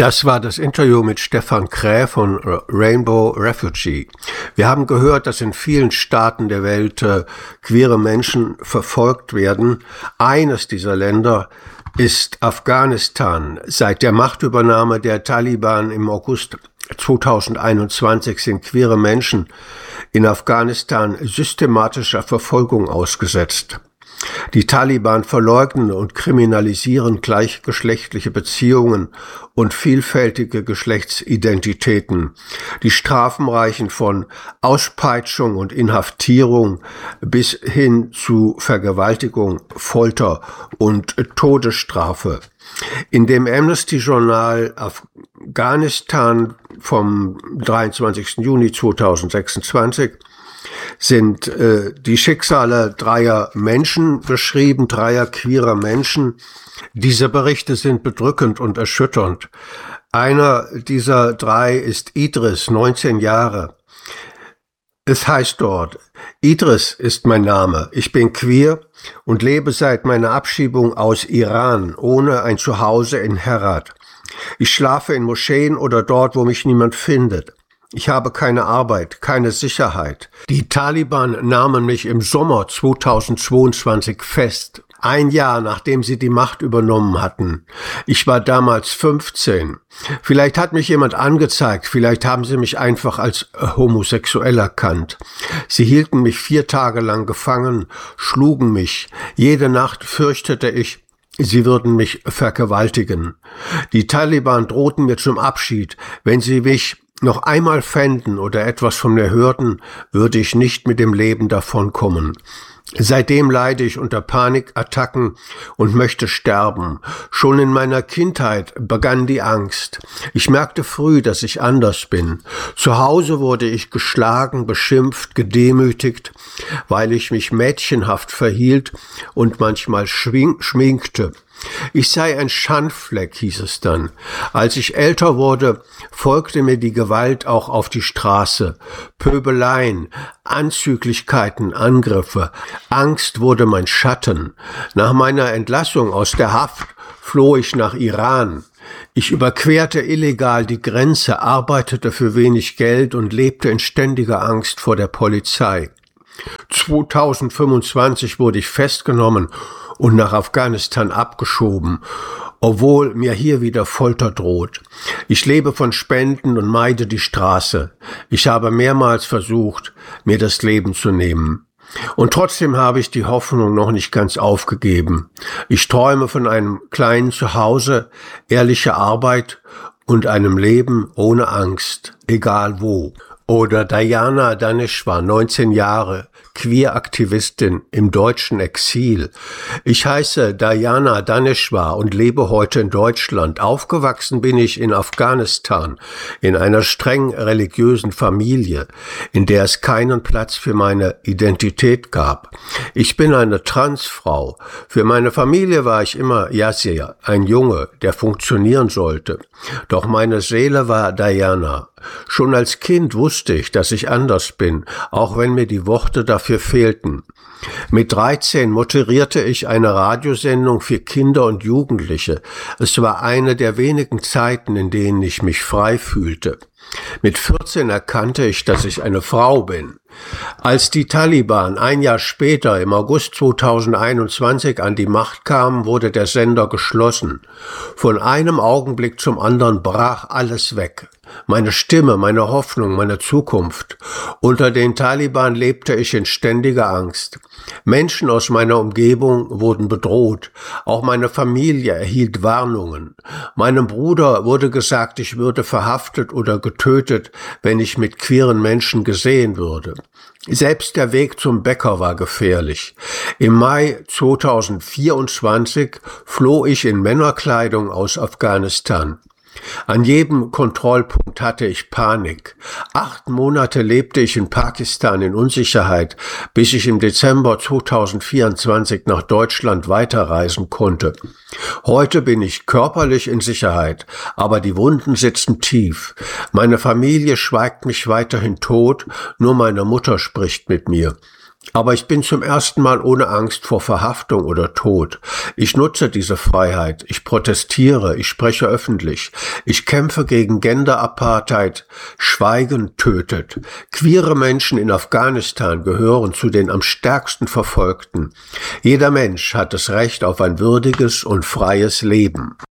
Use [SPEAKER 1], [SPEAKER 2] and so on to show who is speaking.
[SPEAKER 1] Das war das Interview mit Stefan Kräh von Rainbow Refugee. Wir haben gehört, dass in vielen Staaten der Welt queere Menschen verfolgt werden. Eines dieser Länder ist Afghanistan. Seit der Machtübernahme der Taliban im August 2021 sind queere Menschen in Afghanistan systematischer Verfolgung ausgesetzt. Die Taliban verleugnen und kriminalisieren gleichgeschlechtliche Beziehungen und vielfältige Geschlechtsidentitäten. Die Strafen reichen von Auspeitschung und Inhaftierung bis hin zu Vergewaltigung, Folter und Todesstrafe. In dem Amnesty-Journal Afghanistan vom 23. Juni 2026 sind die Schicksale dreier Menschen beschrieben, dreier queerer Menschen. Diese Berichte sind bedrückend und erschütternd. Einer dieser drei ist Idris, 19 Jahre. Es heißt dort: Idris ist mein Name, ich bin queer und lebe seit meiner Abschiebung aus Iran ohne ein Zuhause in Herat. Ich schlafe in Moscheen oder dort, wo mich niemand findet. Ich habe keine Arbeit, keine Sicherheit. Die Taliban nahmen mich im Sommer 2022 fest, ein Jahr nachdem sie die Macht übernommen hatten. Ich war damals 15. Vielleicht hat mich jemand angezeigt, vielleicht haben sie mich einfach als homosexuell erkannt. Sie hielten mich 4 Tage lang gefangen, schlugen mich. Jede Nacht fürchtete ich, sie würden mich vergewaltigen. Die Taliban drohten mir zum Abschied, wenn sie mich noch einmal fänden oder etwas von mir hörten, würde ich nicht mit dem Leben davonkommen. Seitdem leide ich unter Panikattacken und möchte sterben. Schon in meiner Kindheit begann die Angst. Ich merkte früh, dass ich anders bin. Zu Hause wurde ich geschlagen, beschimpft, gedemütigt, weil ich mich mädchenhaft verhielt und manchmal schminkte. Ich sei ein Schandfleck, hieß es dann. Als ich älter wurde, folgte mir die Gewalt auch auf die Straße. Pöbeleien, Anzüglichkeiten, Angriffe. Angst wurde mein Schatten. Nach meiner Entlassung aus der Haft floh ich nach Iran. Ich überquerte illegal die Grenze, arbeitete für wenig Geld und lebte in ständiger Angst vor der Polizei. 2025 wurde ich festgenommen und nach Afghanistan abgeschoben, obwohl mir hier wieder Folter droht. Ich lebe von Spenden und meide die Straße. Ich habe mehrmals versucht, mir das Leben zu nehmen. Und trotzdem habe ich die Hoffnung noch nicht ganz aufgegeben. Ich träume von einem kleinen Zuhause, ehrlicher Arbeit und einem Leben ohne Angst, egal wo. Oder Diana Daneshvar, 19 Jahre, Queer-Aktivistin im deutschen Exil. Ich heiße Diana Daneshvar und lebe heute in Deutschland. Aufgewachsen bin ich in Afghanistan, in einer streng religiösen Familie, in der es keinen Platz für meine Identität gab. Ich bin eine Transfrau. Für meine Familie war ich immer Yasir, ein Junge, der funktionieren sollte. Doch meine Seele war Diana. Schon als Kind wusste ich, dass ich anders bin, auch wenn mir die Worte dafür fehlten. Mit 13 moderierte ich eine Radiosendung für Kinder und Jugendliche. Es war eine der wenigen Zeiten, in denen ich mich frei fühlte. Mit 14 erkannte ich, dass ich eine Frau bin. Als die Taliban ein Jahr später, im August 2021, an die Macht kamen, wurde der Sender geschlossen. Von einem Augenblick zum anderen brach alles weg. Meine Stimme, meine Hoffnung, meine Zukunft. Unter den Taliban lebte ich in ständiger Angst. Menschen aus meiner Umgebung wurden bedroht. Auch meine Familie erhielt Warnungen. Meinem Bruder wurde gesagt, ich würde verhaftet oder getötet, wenn ich mit queeren Menschen gesehen würde. Selbst der Weg zum Bäcker war gefährlich. Im Mai 2024 floh ich in Männerkleidung aus Afghanistan. An jedem Kontrollpunkt hatte ich Panik. 8 Monate lebte ich in Pakistan in Unsicherheit, bis ich im Dezember 2024 nach Deutschland weiterreisen konnte. Heute bin ich körperlich in Sicherheit, aber die Wunden sitzen tief. Meine Familie schweigt mich weiterhin tot, nur meine Mutter spricht mit mir. Aber ich bin zum ersten Mal ohne Angst vor Verhaftung oder Tod. Ich nutze diese Freiheit. Ich protestiere. Ich spreche öffentlich. Ich kämpfe gegen Gender-Apartheid. Schweigen tötet. Queere Menschen in Afghanistan gehören zu den am stärksten Verfolgten. Jeder Mensch hat das Recht auf ein würdiges und freies Leben.